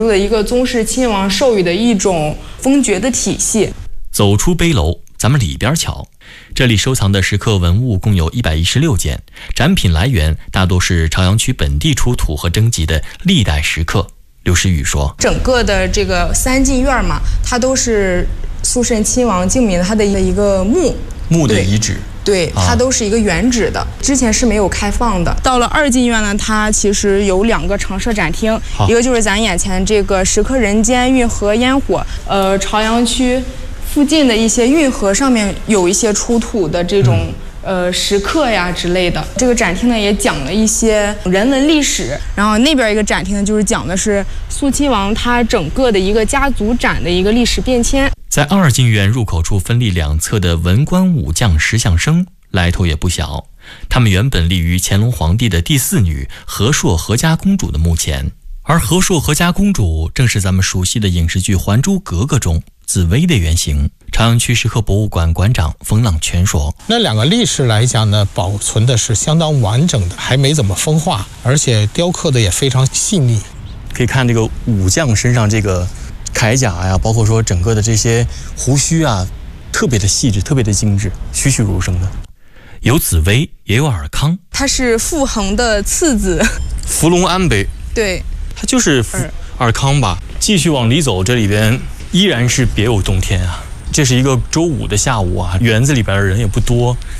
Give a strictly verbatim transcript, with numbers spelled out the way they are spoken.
的一个宗室亲王授予的一种封爵的体系。 走出碑楼，咱们里边瞧，这里收藏的石刻文物共有一百一十六件，展品来源大多是朝阳区本地出土和征集的历代石刻。刘诗雨说， 整个的这个三进院嘛，它都是肃慎亲王敬明他的一个墓墓的遗址。 对，它都是一个原址的，之前是没有开放的。到了二进院呢，它其实有两个常设展厅，一个就是咱眼前这个石刻人间运河烟火，呃，朝阳区附近的一些运河上面有一些出土的这种、嗯、呃石刻呀之类的。这个展厅呢也讲了一些人文历史，然后那边一个展厅呢就是讲的是肃亲王他整个的一个家族展的一个历史变迁。 在二进院入口处分立两侧的文官武将石像生来头也不小，他们原本立于乾隆皇帝的第四女和硕和家公主的墓前，而和硕和家公主正是咱们熟悉的影视剧《还珠格格》中紫薇的原型。朝阳区石刻博物馆馆长冯朗全说， 那两个立式来讲呢，保存的是相当完整的，还没怎么风化，而且雕刻的也非常细腻。 可以看这个武将身上这个铠甲呀，包括说整个的这些胡须啊，特别的细致，特别的精致，栩栩如生的。有紫薇，也有尔康， 它是傅恒的次子， 伏龙安碑。 对， 它就是尔康吧。继续往里走，这里边依然是别有洞天啊。这是一个周五的下午啊，园子里边的人也不多，